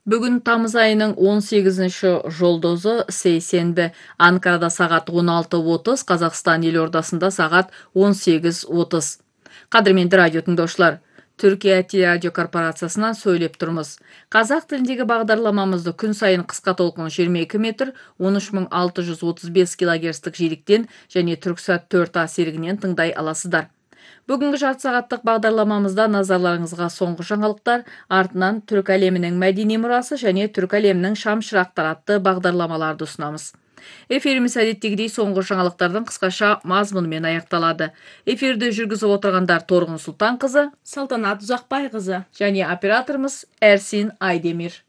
Бүгін тамыз айының 18-ші жолдозы сейсенбі. Анкарада сағат 16:30, Қазақстан елордасында сағат 18:30. Қадірменді радио тыңдаушылар, Түркия телерадио корпорациясынан сөйлеп тұрмыз. Қазақ тіліндегі бағдарламамызды күн сайын қысқа толқын 22 метр, 13635 килогерцтік жиіліктен және Түрксат 4А серігінен тыңдай аласыздар. Бүгінгі жарты сағаттық бағдарламамызда назарларыңызға соңғы жаңалықтар, артынан түркі әлемінің мәдени мұрасы және түркі әлемінің шамшырақтары атты бағдарламаларды ұсынамыз. Эфиріміз әдеттегідей соңғы жаңалықтардың қысқаша мазмұнымен аяқталады. Эфирді жүргізіп отырғандар Торғын Сұлтанқызы, Салтанат Ұзақбайқызы және операторымыз Әрсен Айдемир.